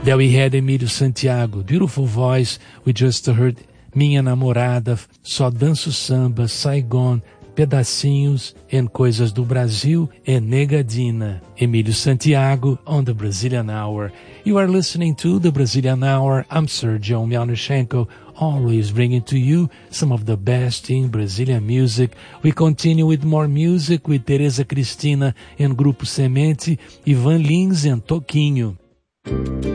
There we had Emílio Santiago, beautiful voice. We just heard Minha Namorada, Só Danço Samba, Saigon, Pedacinhos, and Coisas do Brasil, and Negadina. Emílio Santiago on the Brazilian Hour. You are listening to the Brazilian Hour. I'm Sergio Mianoshenko, always bringing to you some of the best in Brazilian music. We continue with more music with Tereza Cristina and Grupo Semente, Ivan Lins and Toquinho.